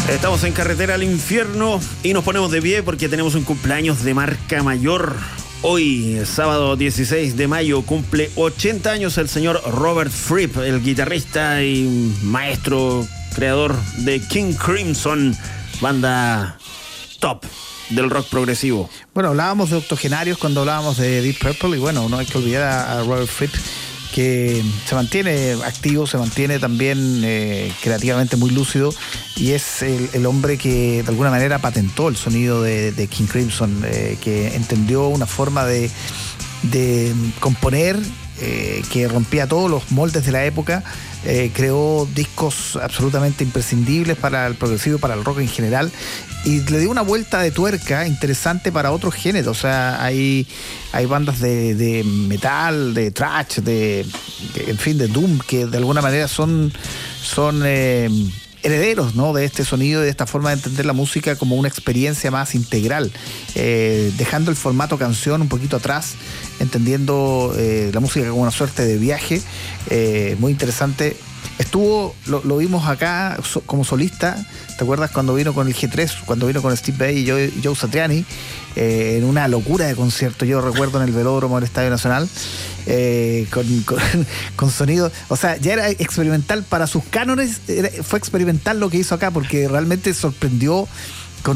Estamos en Carretera al Infierno y nos ponemos de pie porque tenemos un cumpleaños de marca mayor. Hoy, sábado 16 de mayo, cumple 80 años el señor Robert Fripp, el guitarrista y maestro creador de King Crimson, banda top del rock progresivo. Bueno, hablábamos de octogenarios cuando hablábamos de Deep Purple y bueno, no hay que olvidar a Robert Fripp, que se mantiene activo, se mantiene también creativamente muy lúcido y es el hombre que de alguna manera patentó el sonido de King Crimson, que entendió una forma de componer que rompía todos los moldes de la época. Creó discos absolutamente imprescindibles para el progresivo, para el rock en general, y le dio una vuelta de tuerca interesante para otros géneros. O sea, hay bandas de metal, de thrash, en fin, de doom, que de alguna manera son herederos, ¿no?, de este sonido y de esta forma de entender la música como una experiencia más integral, dejando el formato canción un poquito atrás, entendiendo la música como una suerte de viaje. Muy interesante. Lo vimos acá como solista. ¿Te acuerdas cuando vino con el G3, cuando vino con Steve Vai y Joe Satriani, en una locura de concierto? Yo recuerdo en el velódromo del Estadio Nacional, con sonido, o sea, ya era experimental para sus cánones. Fue experimental lo que hizo acá, porque realmente sorprendió con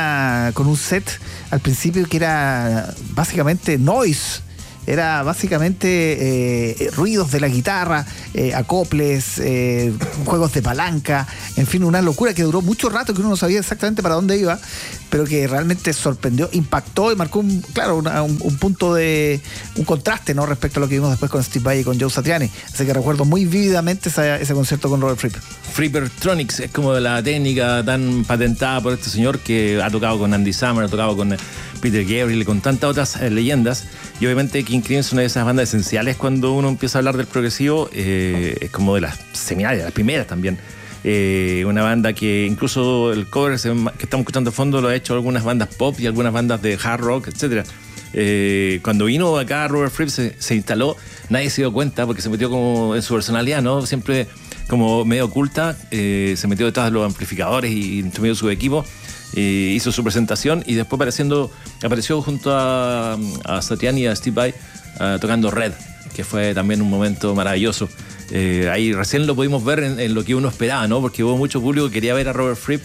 un set al principio que era básicamente noise. Era básicamente ruidos de la guitarra, acoples, juegos de palanca, en fin, una locura que duró mucho rato, que uno no sabía exactamente para dónde iba, pero que realmente sorprendió, impactó y marcó un punto de un contraste, ¿no?, respecto a lo que vimos después con Steve Vai y con Joe Satriani. Así que recuerdo muy vívidamente ese concierto con Robert Fripp. Frippertronics es como la técnica tan patentada por este señor, que ha tocado con Andy Summer, ha tocado con Peter Gabriel y con tantas otras leyendas. Y obviamente King Crimson es una de esas bandas esenciales cuando uno empieza a hablar del progresivo. Es como de las seminales, de las primeras también. Una banda que incluso el cover que estamos escuchando de fondo lo ha hecho algunas bandas pop y algunas bandas de hard rock, etc. Cuando vino acá Robert Fripp se instaló, nadie se dio cuenta porque se metió como en su personalidad, ¿no? Siempre como medio oculta, se metió detrás de los amplificadores y entre medio de su equipo. Hizo su presentación y después apareció junto a Satriani y a Steve Vai tocando Red, que fue también un momento maravilloso. Ahí recién lo pudimos ver en lo que uno esperaba, ¿no? Porque hubo mucho público que quería ver a Robert Fripp.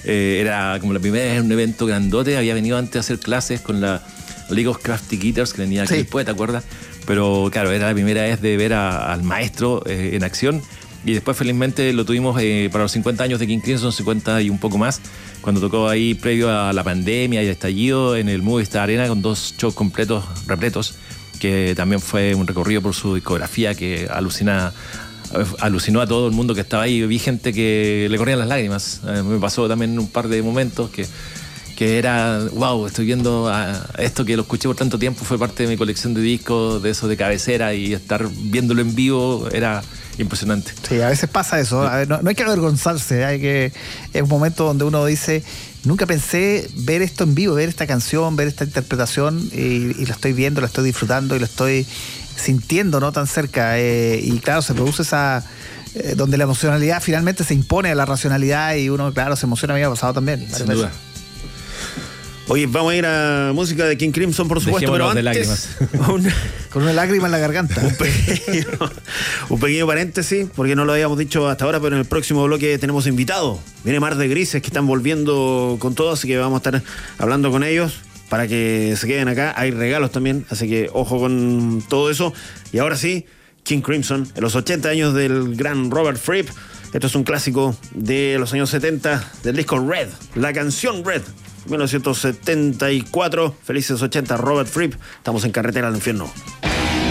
Era como la primera vez en un evento grandote. Había venido antes a hacer clases con la League of Crafty Guitars, que venía aquí después, ¿te acuerdas? Pero claro, era la primera vez de ver al maestro en acción. Y después felizmente lo tuvimos para los 50 años de King Crimson, 50 y un poco más, cuando tocó ahí previo a la pandemia y el estallido en el Movistar Arena con 2 shows completos, repletos, que también fue un recorrido por su discografía que alucinó a todo el mundo que estaba ahí. Vi gente que le corrían las lágrimas. Me pasó también un par de momentos que era, wow, estoy viendo esto que lo escuché por tanto tiempo, fue parte de mi colección de discos, de esos de cabecera, y estar viéndolo en vivo era impresionante. Sí, a veces pasa eso. A ver, no hay que avergonzarse. Es un momento donde uno dice, nunca pensé ver esto en vivo, ver esta canción, ver esta interpretación, y lo estoy viendo, lo estoy disfrutando y lo estoy sintiendo, ¿no?, tan cerca. Y claro, se produce esa donde la emocionalidad finalmente se impone a la racionalidad y uno, claro, se emociona. A mí me ha pasado también. Sin duda. Oye, vamos a ir a música de King Crimson, por supuesto, pero antes, de lágrimas. Con una lágrima en la garganta. Un pequeño paréntesis, porque no lo habíamos dicho hasta ahora, pero en el próximo bloque tenemos invitado. Viene Mar de Grises, que están volviendo con todo, así que vamos a estar hablando con ellos para que se queden acá. Hay regalos también, así que ojo con todo eso. Y ahora sí, King Crimson, en los 80 años del gran Robert Fripp. Esto es un clásico de los años 70 del disco Red, la canción Red. 1974, felices 80, Robert Fripp. Estamos en Carretera al Infierno.